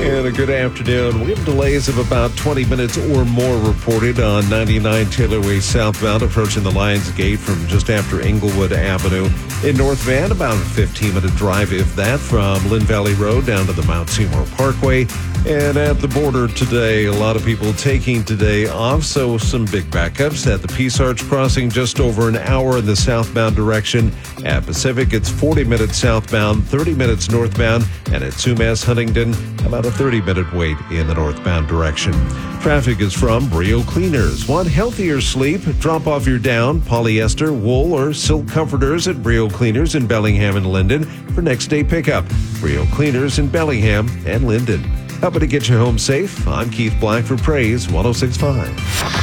And a good afternoon. We have delays of about 20 minutes or more reported on 99 Taylorway southbound approaching the Lions Gate from just after Englewood Avenue. In North Van, about a 15-minute drive, if that, from Lynn Valley Road down to the Mount Seymour Parkway. And at the border today, a lot of people taking today off, so some big backups at the Peace Arch crossing, just over an hour in the southbound direction. At Pacific, it's 40 minutes southbound, 30 minutes northbound, and at Sumas Huntington, about a 30-minute wait in the northbound direction. Traffic is from Brio Cleaners. Want healthier sleep? Drop off your down, polyester, wool, or silk comforters at Brio Cleaners in Bellingham and Linden for next day pickup. Brio Cleaners in Bellingham and Linden. Helping to get you home safe, I'm Keith Black for Praise 106.5.